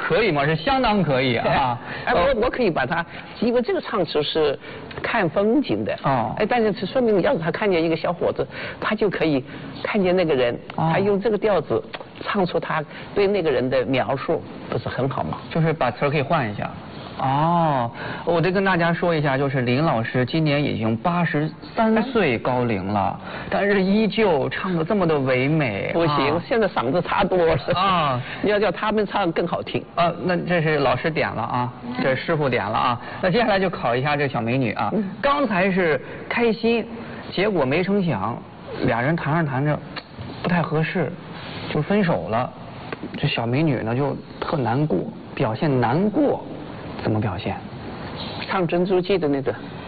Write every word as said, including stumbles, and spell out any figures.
可以吗？是相当可以啊。 哎，我我可以把它，因为这个唱词是看风景的。 哦。 哎，但是这说明要是他看见一个小伙子，他就可以看见那个人，他用这个调子唱出他对那个人的描述，不是很好吗？ 就是把词儿可以换一下。哦，我得跟大家说一下，就是林老师今年已经八十三岁高龄了，但是依旧唱得这么的唯美。 不行， 啊、 现在嗓子差多了啊！ 你要叫他们唱更好听啊。那这是老师点了啊，这是师傅点了啊。那接下来就考一下这小美女啊。嗯、刚才是开心，结果没成想，俩人谈着谈着不太合适，就分手了。这小美女呢就特难过，表现难过。怎么表现？ 唱《珍珠记》的那个。